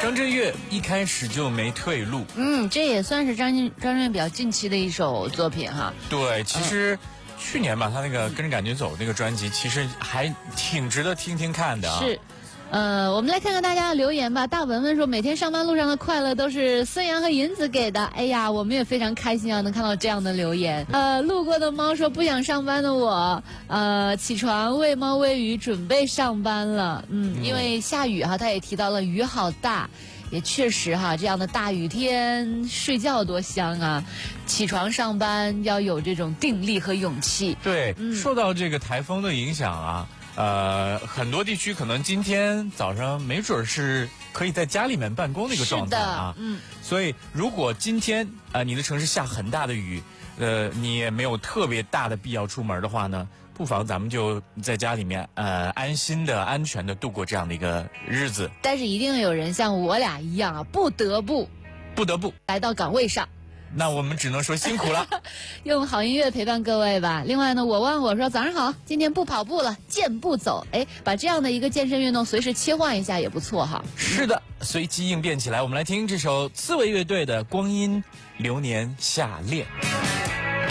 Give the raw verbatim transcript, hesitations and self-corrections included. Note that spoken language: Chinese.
张震岳一开始就没退路， 嗯，这也算是张张震岳比较近期的一首作品哈。 对，其实、嗯、去年吧，他那个跟着感觉走那个专辑，其实还挺值得听听看的啊。 是。呃，我们来看看大家的留言吧。大文文说，每天上班路上的快乐都是孙杨和银子给的。哎呀，我们也非常开心啊，能看到这样的留言。呃，路过的猫说，不想上班的我，呃，起床喂猫喂鱼，准备上班了。嗯，因为下雨哈，他也提到了雨好大。也确实哈，这样的大雨天睡觉多香啊！起床上班要有这种定力和勇气。 对，嗯、受到这个台风的影响啊。呃，很多地区可能今天早上没准是可以在家里面办公的一个状态啊。嗯，所以如果今天呃你的城市下很大的雨，呃你也没有特别大的必要出门的话呢，不妨咱们就在家里面呃安心的、安全的度过这样的一个日子。 但是一定有人像我俩一样啊，不得不不得不来到岗位上。 那我们只能说辛苦了。 用好音乐陪伴各位吧。另外呢，我问我说早上好，今天不跑步了，健步走。哎，把这样的一个健身运动随时切换一下也不错哈。 是的，随机应变起来。我们来听这首刺猬乐队的《光阴流年夏恋》。